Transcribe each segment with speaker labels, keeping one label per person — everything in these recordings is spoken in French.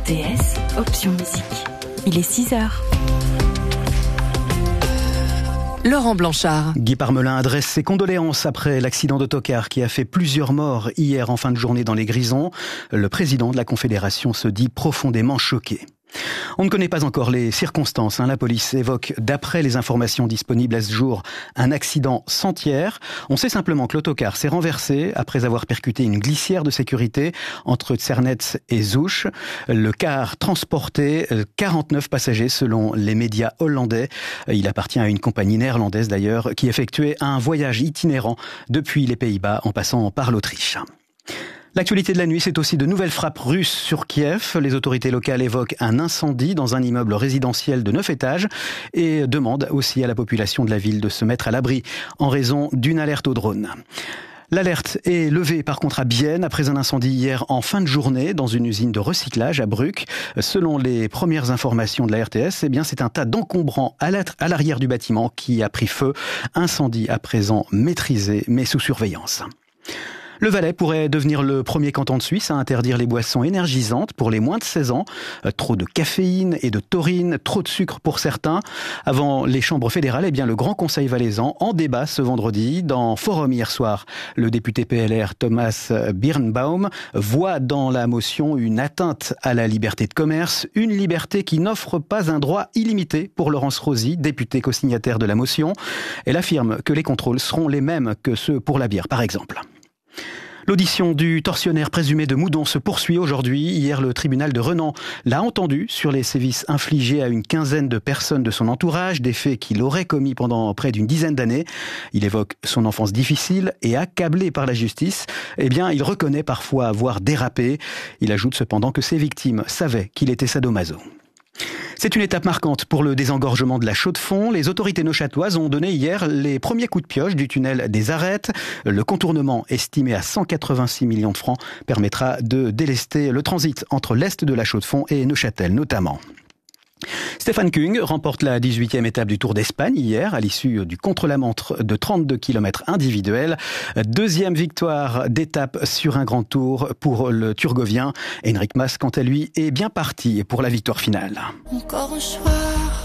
Speaker 1: RTS, option musique. Il est 6h. Laurent Blanchard.
Speaker 2: Guy Parmelin adresse ses condoléances après l'accident d'autocar qui a fait plusieurs morts hier en fin de journée dans les Grisons. Le président de la Confédération se dit profondément choqué. On ne connaît pas encore les circonstances. La police évoque, d'après les informations disponibles à ce jour, un accident sans tiers. On sait simplement que l'autocar s'est renversé après avoir percuté une glissière de sécurité entre Tsernets et Zouch. Le car transportait 49 passagers selon les médias hollandais. Il appartient à une compagnie néerlandaise d'ailleurs qui effectuait un voyage itinérant depuis les Pays-Bas en passant par l'Autriche. L'actualité de la nuit, c'est aussi de nouvelles frappes russes sur Kiev. Les autorités locales évoquent un incendie dans un immeuble résidentiel de 9 étages et demandent aussi à la population de la ville de se mettre à l'abri en raison d'une alerte au drone. L'alerte est levée par contre à Bienne après un incendie hier en fin de journée dans une usine de recyclage à Bruck. Selon les premières informations de la RTS, c'est un tas d'encombrants à l'arrière du bâtiment qui a pris feu. Incendie à présent maîtrisé mais sous surveillance. Le Valais pourrait devenir le premier canton de Suisse à interdire les boissons énergisantes pour les moins de 16 ans. Trop de caféine et de taurine, trop de sucre pour certains. Avant les chambres fédérales, le Grand Conseil valaisan en débat ce vendredi dans Forum hier soir. Le député PLR Thomas Birnbaum voit dans la motion une atteinte à la liberté de commerce, une liberté qui n'offre pas un droit illimité pour Laurence Rosy, députée co-signataire de la motion. Elle affirme que les contrôles seront les mêmes que ceux pour la bière, par exemple. L'audition du tortionnaire présumé de Moudon se poursuit aujourd'hui. Hier, le tribunal de Renan l'a entendu sur les sévices infligés à une quinzaine de personnes de son entourage, des faits qu'il aurait commis pendant près d'une dizaine d'années. Il évoque son enfance difficile et accablé par la justice. Il reconnaît parfois avoir dérapé. Il ajoute cependant que ses victimes savaient qu'il était sadomaso. C'est une étape marquante pour le désengorgement de la Chaux-de-Fonds. Les autorités neuchâtoises ont donné hier les premiers coups de pioche du tunnel des Arêtes. Le contournement, estimé à 186 millions de francs, permettra de délester le transit entre l'est de la Chaux-de-Fonds et Neuchâtel notamment. Stefan Küng remporte la 18e étape du Tour d'Espagne hier à l'issue du contre-la-montre de 32 km individuel. Deuxième victoire d'étape sur un grand tour pour le Turgovien. Henrik Mas, quant à lui, est bien parti pour la victoire finale.
Speaker 3: Encore un soir,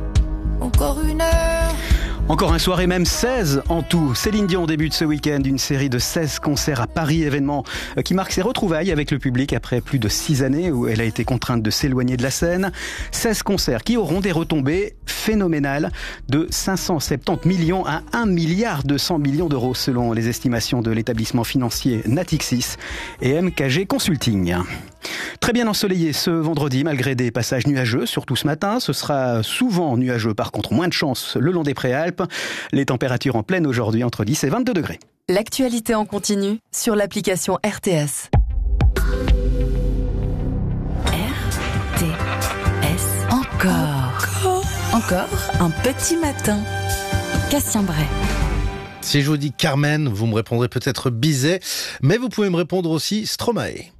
Speaker 3: encore une heure.
Speaker 2: Encore un soir et même 16 en tout. Céline Dion débute ce week-end une série de 16 concerts à Paris, événement qui marque ses retrouvailles avec le public après plus de 6 années où elle a été contrainte de s'éloigner de la scène. 16 concerts qui auront des retombées phénoménales de 570 millions à 1 milliard 200 millions d'euros selon les estimations de l'établissement financier Natixis et MKG Consulting. Très bien ensoleillé ce vendredi malgré des passages nuageux, surtout ce matin. Ce sera souvent nuageux, par contre moins de chance le long des Préalpes. Les températures en pleine aujourd'hui entre 10 et 22 degrés.
Speaker 1: L'actualité en continu sur l'application RTS. RTS. Encore un petit matin. Cassien Bray.
Speaker 4: Si je vous dis Carmen, vous me répondrez peut-être Bizet, mais vous pouvez me répondre aussi Stromae.